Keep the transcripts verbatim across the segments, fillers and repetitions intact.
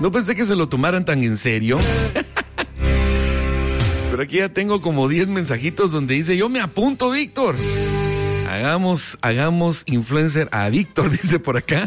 No pensé que se lo tomaran tan en serio. Pero aquí ya tengo como diez mensajitos donde dice, yo me apunto, Víctor. Hagamos, hagamos influencer a Víctor, dice por acá.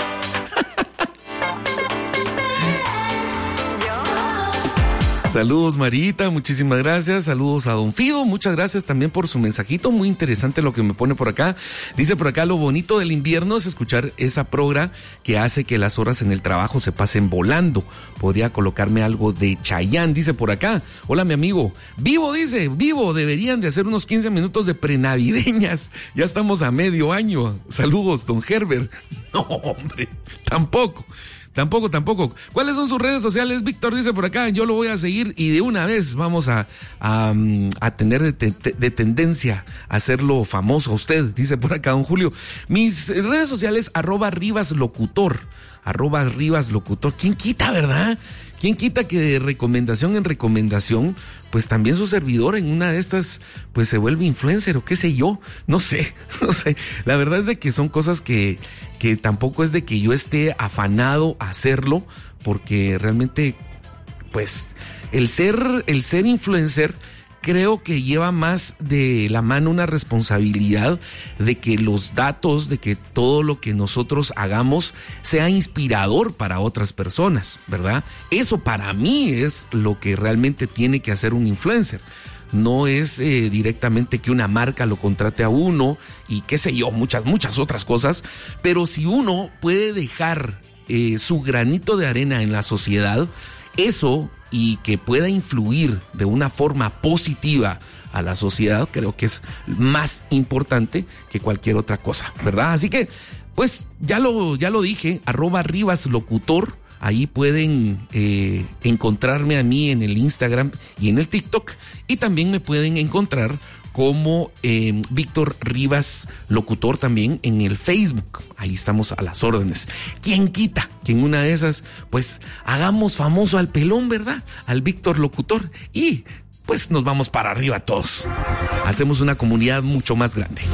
Saludos, Marita, muchísimas gracias. Saludos a Don Fido, muchas gracias también por su mensajito. Muy interesante lo que me pone por acá. Dice por acá, lo bonito del invierno es escuchar esa progra que hace que las horas en el trabajo se pasen volando. Podría colocarme algo de Chayanne, dice por acá. Hola, mi amigo. Vivo, dice, vivo. Deberían de hacer unos quince minutos de prenavideñas. Ya estamos a medio año. Saludos, don Herbert. No, hombre, tampoco. Tampoco, tampoco. ¿Cuáles son sus redes sociales? Víctor dice por acá, yo lo voy a seguir y de una vez vamos a, a, a tener de, de, de tendencia a hacerlo famoso a usted, dice por acá don Julio. Mis redes sociales, arroba Rivas Locutor, arroba Rivas Locutor. ¿Quién quita, verdad? ¿Quién quita que de recomendación en recomendación, pues también su servidor en una de estas, pues se vuelve influencer o qué sé yo? No sé, no sé. La verdad es de que son cosas que, que tampoco es de que yo esté afanado a hacerlo, porque realmente, pues, el ser, el ser influencer creo que lleva más de la mano una responsabilidad de que los datos, de que todo lo que nosotros hagamos sea inspirador para otras personas, ¿verdad? Eso para mí es lo que realmente tiene que hacer un influencer. No es eh, directamente que una marca lo contrate a uno y qué sé yo, muchas, muchas otras cosas, pero si uno puede dejar eh, su granito de arena en la sociedad, eso, y que pueda influir de una forma positiva a la sociedad, creo que es más importante que cualquier otra cosa, ¿verdad? Así que, pues, ya lo, ya lo dije, arroba Rivas Locutor, ahí pueden eh, encontrarme a mí en el Instagram y en el TikTok, y también me pueden encontrar como eh, Víctor Rivas Locutor también en el Facebook. Ahí estamos a las órdenes. ¿Quién quita que en una de esas, pues, hagamos famoso al pelón, ¿verdad? Al Víctor Locutor. Y, pues, nos vamos para arriba todos. Hacemos una comunidad mucho más grande.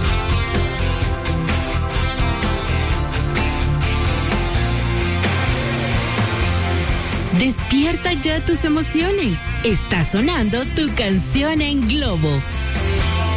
Despierta ya tus emociones. Está sonando tu canción en Globo.